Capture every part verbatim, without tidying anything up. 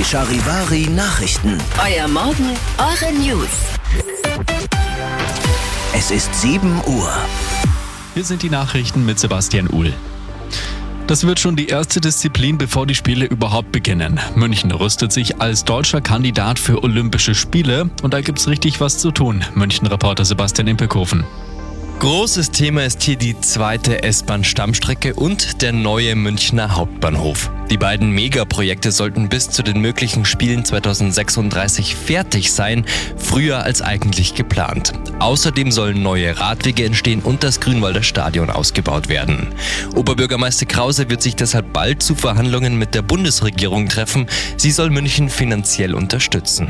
Charivari Nachrichten. Euer Morgen, eure News. Es ist sieben Uhr. Hier sind die Nachrichten mit Sebastian Uhl. Das wird schon die erste Disziplin, bevor die Spiele überhaupt beginnen. München rüstet sich als deutscher Kandidat für Olympische Spiele und da gibt's richtig was zu tun. München-Reporter Sebastian Impelkofen. Großes Thema ist hier die zweite S-Bahn-Stammstrecke und der neue Münchner Hauptbahnhof. Die beiden Megaprojekte sollten bis zu den möglichen Spielen zweitausendsechsunddreißig fertig sein, früher als eigentlich geplant. Außerdem sollen neue Radwege entstehen und das Grünwalder Stadion ausgebaut werden. Oberbürgermeister Krause wird sich deshalb bald zu Verhandlungen mit der Bundesregierung treffen. Sie soll München finanziell unterstützen.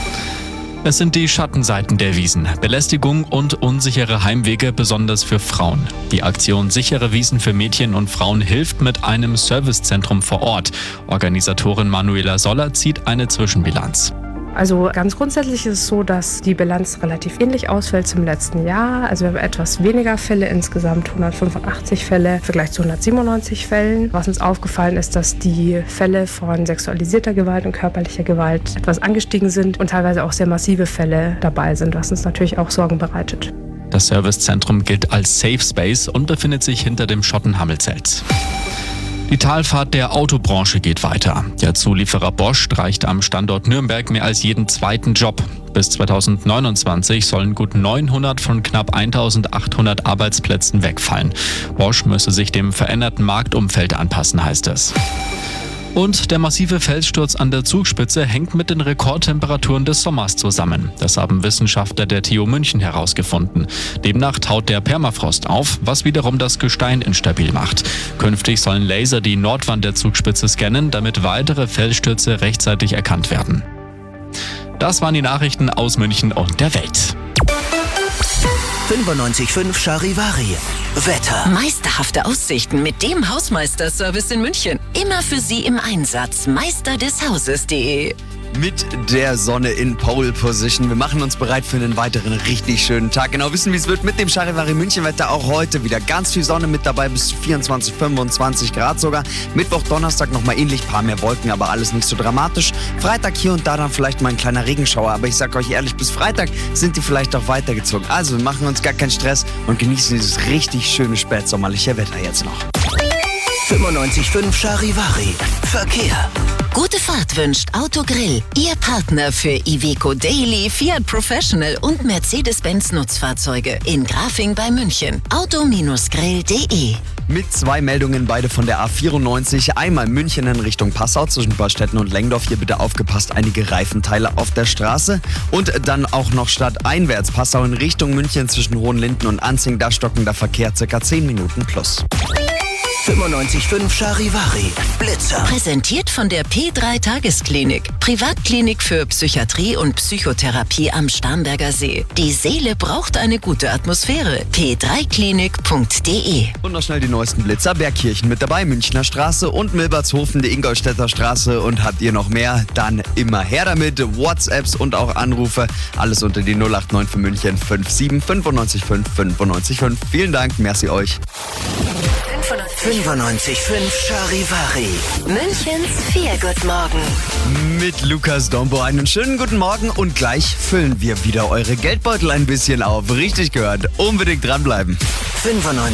Es sind die Schattenseiten der Wiesen. Belästigung und unsichere Heimwege, besonders für Frauen. Die Aktion Sichere Wiesen für Mädchen und Frauen hilft mit einem Servicezentrum vor Ort. Organisatorin Manuela Soller zieht eine Zwischenbilanz. Also ganz grundsätzlich ist es so, dass die Bilanz relativ ähnlich ausfällt zum letzten Jahr. Also wir haben etwas weniger Fälle, insgesamt hundertfünfundachtzig Fälle im Vergleich zu hundertsiebenundneunzig Fällen. Was uns aufgefallen ist, dass die Fälle von sexualisierter Gewalt und körperlicher Gewalt etwas angestiegen sind und teilweise auch sehr massive Fälle dabei sind, was uns natürlich auch Sorgen bereitet. Das Servicezentrum gilt als Safe Space und befindet sich hinter dem Schottenhammelzelt. Die Talfahrt der Autobranche geht weiter. Der Zulieferer Bosch streicht am Standort Nürnberg mehr als jeden zweiten Job. Bis zweitausendneunundzwanzig sollen gut neunhundert von knapp eintausendachthundert Arbeitsplätzen wegfallen. Bosch müsse sich dem veränderten Marktumfeld anpassen, heißt es. Und der massive Felssturz an der Zugspitze hängt mit den Rekordtemperaturen des Sommers zusammen. Das haben Wissenschaftler der T U München herausgefunden. Demnach taut der Permafrost auf, was wiederum das Gestein instabil macht. Künftig sollen Laser die Nordwand der Zugspitze scannen, damit weitere Felsstürze rechtzeitig erkannt werden. Das waren die Nachrichten aus München und der Welt. fünfundneunzig Komma fünf Charivari. Wetter. Meisterhafte Aussichten mit dem Hausmeister-Service in München. Immer für Sie im Einsatz. Meister des Hauses punkt de. Mit der Sonne in Pole Position. Wir machen uns bereit für einen weiteren richtig schönen Tag. Genau wissen, wie es wird mit dem Charivari München Wetter. Auch heute wieder ganz viel Sonne mit dabei, bis zu vierundzwanzig, fünfundzwanzig Grad sogar. Mittwoch, Donnerstag nochmal ähnlich, paar mehr Wolken, aber alles nicht so dramatisch. Freitag hier und da dann vielleicht mal ein kleiner Regenschauer. Aber ich sag euch ehrlich, bis Freitag sind die vielleicht auch weitergezogen. Also wir machen uns gar keinen Stress und genießen dieses richtig schöne spätsommerliche Wetter jetzt noch. fünfundneunzig Komma fünf Charivari. Verkehr. Gute Fahrt wünscht Autogrill. Ihr Partner für Iveco Daily, Fiat Professional und Mercedes-Benz Nutzfahrzeuge. In Grafing bei München. auto grill punkt de. Mit zwei Meldungen, beide von der A vierundneunzig. Einmal München in Richtung Passau zwischen Barstetten und Lengdorf. Hier bitte aufgepasst, einige Reifenteile auf der Straße. Und dann auch noch stadteinwärts Passau in Richtung München zwischen Hohenlinden und Anzing. Da stockender Verkehr, circa zehn Minuten plus. fünfundneunzig Komma fünf Charivari. Blitzer. Präsentiert von der P drei Tagesklinik. Privatklinik für Psychiatrie und Psychotherapie am Starnberger See. Die Seele braucht eine gute Atmosphäre. p drei klinik punkt de. Und noch schnell die neuesten Blitzer. Bergkirchen mit dabei, Münchner Straße und Milbertshofen, die Ingolstädter Straße. Und habt ihr noch mehr? Dann immer her damit. WhatsApps und auch Anrufe. Alles unter die null acht neun für München fünf sieben fünfundneunzig fünf fünfundneunzig fünf. Vielen Dank, merci euch. fünfundneunzig Komma fünf Charivari. Münchens Feelgood-Morgen. Mit Lukas Dombo einen schönen guten Morgen und gleich füllen wir wieder eure Geldbeutel ein bisschen auf. Richtig gehört. Unbedingt dranbleiben. fünfundneunzig